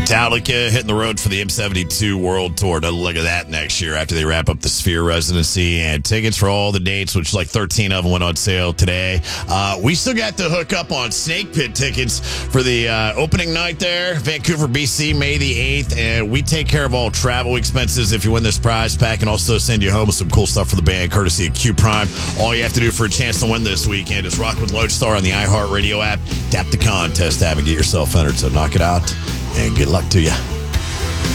Metallica hitting the road for the M72 World Tour. Doesn't look at that next year after they wrap up the Sphere residency. And tickets for all the dates, which like 13 of them went on sale today. We still got to hook up on Snake Pit tickets for the opening night there, Vancouver, BC, May the 8th. And we take care of all travel expenses if you win this prize pack, and also send you home with some cool stuff for the band, courtesy of Q Prime. All you have to do for a chance to win this weekend is rock with Lodestar on the iHeartRadio app. Tap the contest tab and get yourself entered. So knock it out. And good luck to you.